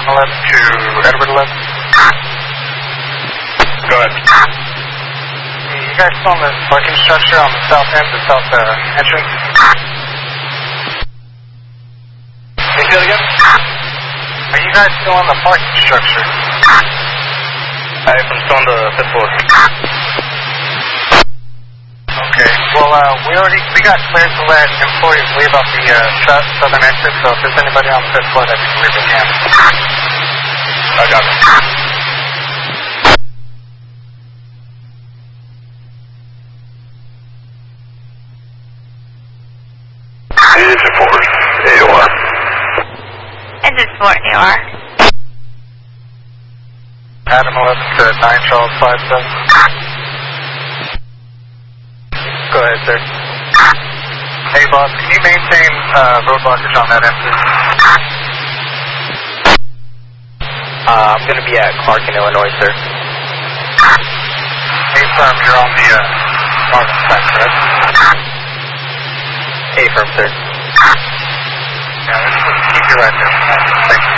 11 to Edward 11. Go ahead. You guys still on the parking structure on the south end, the south entrance? Can you say it again? Are you guys still on the parking structure? I'm still on the 5th floor. Okay, well, we got cleared to let employees leave off the southern exit, so if there's anybody on the 5th floor that can leave, they can. I got it. Engine 4, AOR. Engine 4, AOR. Adam 11 to 9 Charles 57. Go ahead, sir. Hey, boss, can you maintain road blockage on that end, please? I'm going to be at Clark in Illinois, sir. Hey, firm, you're on the northern side, correct? Hey, firm, sir. Yeah, let's keep you right there. Thank you.